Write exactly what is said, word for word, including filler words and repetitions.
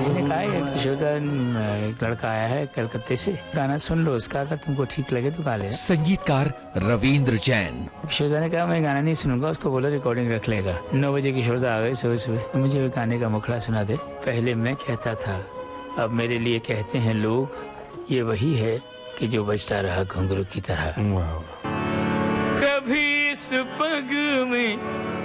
किसी ने कहा है किशोदा एक लड़का आया है कलकत्ते से, गाना सुन लो उसका, अगर तुमको ठीक लगे तो गा ले। संगीतकार रविंद्र जैन। किशोदा ने कहा मैं गाना नहीं सुनूंगा, उसको बोला रिकॉर्डिंग रख लेगा। नौ बजे किशोदा आ गए सुबह सुबह, मुझे गाने का मुखड़ा सुना दे। पहले मैं कहता था, अब मेरे लिए कहते हैं लोग, ये वही है कि जो बजता रहा घुंघरू की तरह। वाह। कभी इस पग में